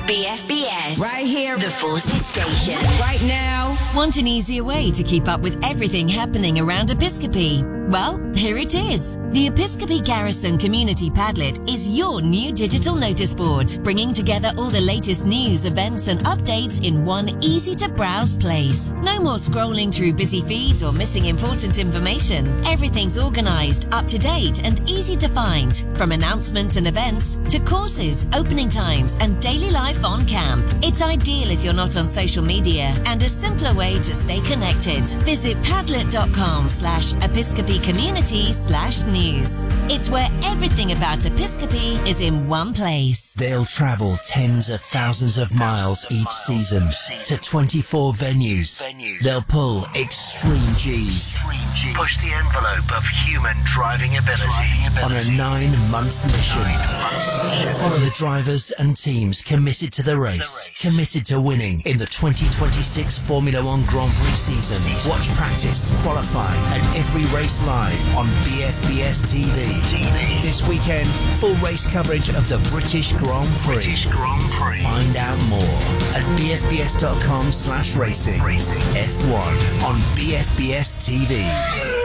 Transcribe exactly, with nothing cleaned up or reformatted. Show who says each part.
Speaker 1: B F B S.
Speaker 2: Right here.
Speaker 1: The Forces Station.
Speaker 2: Right now.
Speaker 3: Want an easier way to keep up with everything happening around Episcopi? Well, here it is. The Episcopi Garrison Community Padlet is your new digital notice board, bringing together all the latest news, events and updates in one easy-to-browse place. No more scrolling through busy feeds or missing important information. Everything's organised, up-to-date and easy to find. From announcements and events to courses, opening times and daily life on camp. It's ideal if you're not on social media and a simpler way to stay connected. Visit padlet.com slash Episcopi Community slash news. It's where everything about Episcopi is in one place.
Speaker 4: They'll travel tens of thousands of miles each season to twenty-four venues. They'll pull extreme G's, push the envelope of human driving ability on a nine-month mission. Follow the drivers and teams committed to the race, committed to winning in the twenty twenty-six Formula One Grand Prix season. Watch practice, qualify and every race live on B F B S T V. This weekend, full race coverage of the British Grand Prix. British Grand Prix. Find out more at bfbs.com slash racing. F one on B F B S T V.